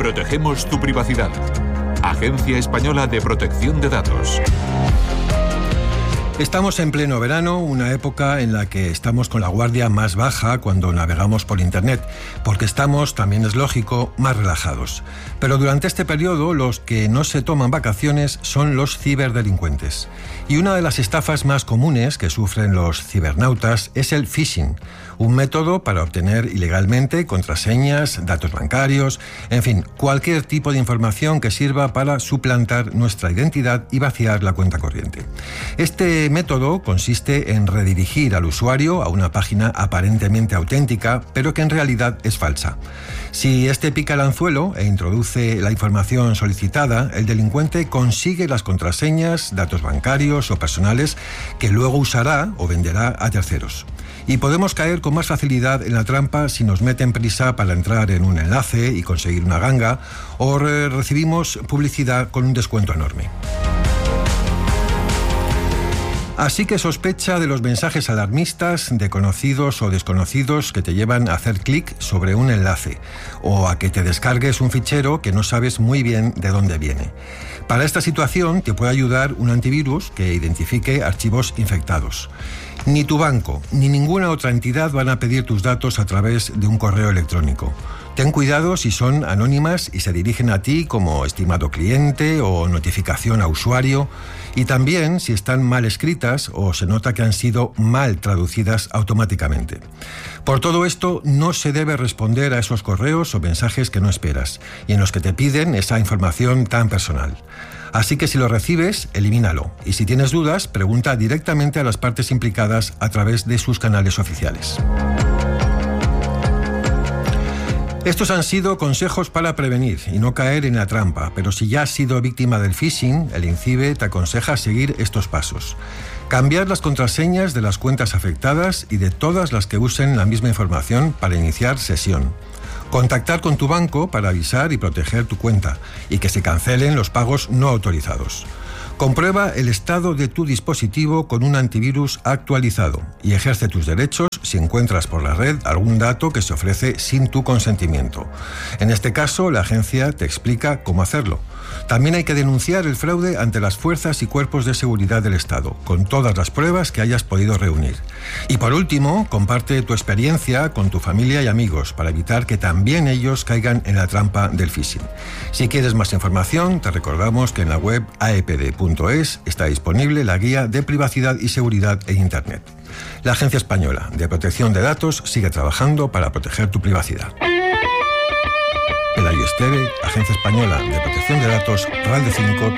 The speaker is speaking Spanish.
Protegemos tu privacidad. Agencia Española de Protección de Datos. Estamos en pleno verano, una época en la que estamos con la guardia más baja cuando navegamos por Internet, porque estamos, también es lógico, más relajados. Pero durante este periodo, los que no se toman vacaciones son los ciberdelincuentes. Y una de las estafas más comunes que sufren los cibernautas es el phishing, un método para obtener ilegalmente contraseñas, datos bancarios, en fin, cualquier tipo de información que sirva para suplantar nuestra identidad y vaciar la cuenta corriente. Este método consiste en redirigir al usuario a una página aparentemente auténtica, pero que en realidad es falsa. Si este pica el anzuelo e introduce la información solicitada, el delincuente consigue las contraseñas, datos bancarios o personales que luego usará o venderá a terceros. Y podemos caer con más facilidad en la trampa si nos meten prisa para entrar en un enlace y conseguir una ganga, o recibimos publicidad con un descuento enorme. Así que sospecha de los mensajes alarmistas de conocidos o desconocidos que te llevan a hacer clic sobre un enlace o a que te descargues un fichero que no sabes muy bien de dónde viene. Para esta situación te puede ayudar un antivirus que identifique archivos infectados. Ni tu banco ni ninguna otra entidad van a pedir tus datos a través de un correo electrónico. Ten cuidado si son anónimas y se dirigen a ti como estimado cliente o notificación a usuario, y también si están mal escritas o se nota que han sido mal traducidas automáticamente. Por todo esto, no se debe responder a esos correos o mensajes que no esperas y en los que te piden esa información tan personal. Así que si lo recibes, elimínalo. Y si tienes dudas, pregunta directamente a las partes implicadas a través de sus canales oficiales. Estos han sido consejos para prevenir y no caer en la trampa, pero si ya has sido víctima del phishing, el INCIBE te aconseja seguir estos pasos. Cambiar las contraseñas de las cuentas afectadas y de todas las que usen la misma información para iniciar sesión. Contactar con tu banco para avisar y proteger tu cuenta y que se cancelen los pagos no autorizados. Comprueba el estado de tu dispositivo con un antivirus actualizado y ejerce tus derechos si encuentras por la red algún dato que se ofrece sin tu consentimiento. En este caso, la agencia te explica cómo hacerlo. También hay que denunciar el fraude ante las fuerzas y cuerpos de seguridad del Estado, con todas las pruebas que hayas podido reunir. Y por último, comparte tu experiencia con tu familia y amigos para evitar que también ellos caigan en la trampa del phishing. Si quieres más información, te recordamos que en la web aepd.es está disponible la guía de privacidad y seguridad en Internet. La Agencia Española de Protección de Datos sigue trabajando para proteger tu privacidad. Pelayo Esteve, Agencia Española de Protección de Datos, RAL de 5.